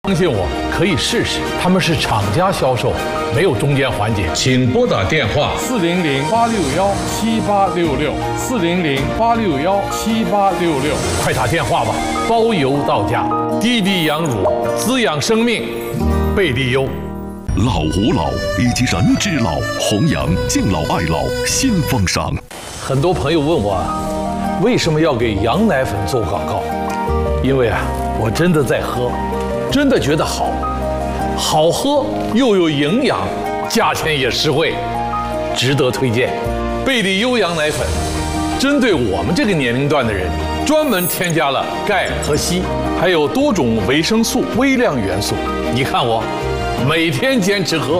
相信我，可以试试。他们是厂家销售，没有中间环节。请拨打电话400-861-7866，400-861-7866，快打电话吧，包邮到家。滴滴羊乳滋养生命，贝利优。 老吾老以及人之老，弘扬敬老爱老新风尚。 很多朋友问我，为什么要给羊奶粉做广告？因为我真的在喝，真的觉得好，好喝又有营养，价钱也实惠，值得推荐。贝利优羊奶粉，针对我们这个年龄段的人，专门添加了钙和硒，还有多种维生素、微量元素。你看我，每天坚持喝。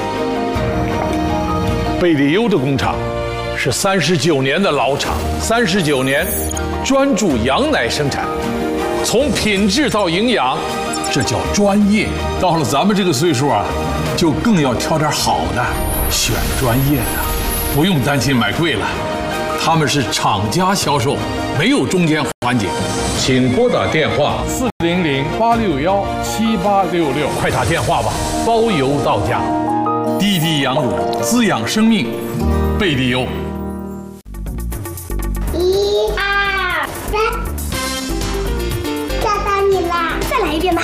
贝利优的工厂是39年的老厂，39年专注羊奶生产，从品质到营养，这叫专业。到了咱们这个岁数就更要挑点好的，选专业的，不用担心买贵了。他们是厂家销售，没有中间环节。请拨打电话400-861-7866，快打电话吧，包邮到家。滴滴羊乳滋养生命，贝利优。 1、2、3，吓到你啦！再来一遍吧。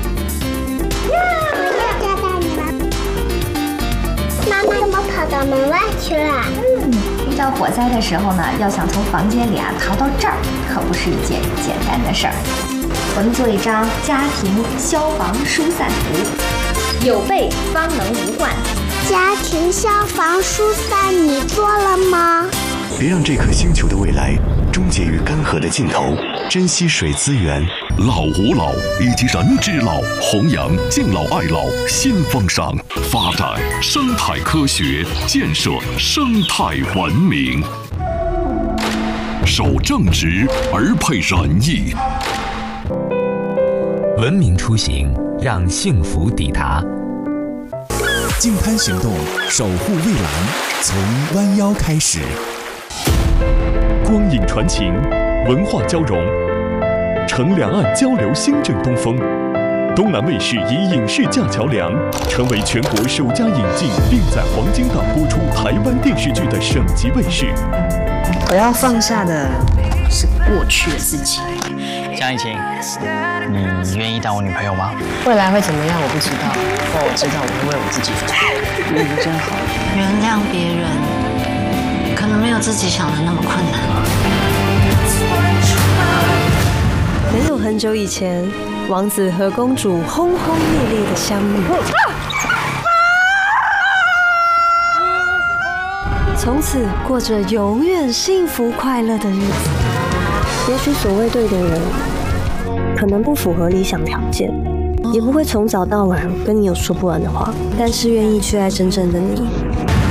吓到你了。妈妈怎么跑到门外去了？ 遇到火灾的时候呢，要想从房间里逃到这儿，可不是一件简单的事儿。我们做一张家庭消防疏散图，有备方能无患。 家庭消防疏散你做了吗？ 别让这颗星球的未来终结于干涸的尽头，珍惜水资源。 老吾老以及人之老，弘扬敬老爱老新风尚，发展生态科学，建设生态文明。守正直而配仁义， 文明出行，让幸福抵达。 净滩行动，守护蔚蓝，从弯腰开始。 光影传情，文化交融，乘两岸交流新政东风。东南卫视以影视架桥梁，成为全国首家引进并在黄金档播出台湾电视剧的省级卫视。 我要放下的是过去的自己。 江一晴，你愿意当我女朋友吗？ 未来会怎么样我不知道，但我知道我会为我自己负责。你真好。 原谅别人，可能没有自己想的那么困难。 没有很久以前，王子和公主轰轰烈烈的相遇，从此过着永远幸福快乐的日子。也许所谓对的人，可能不符合理想条件，也不会从早到晚跟你有说不完的话，但是愿意去爱真正的你。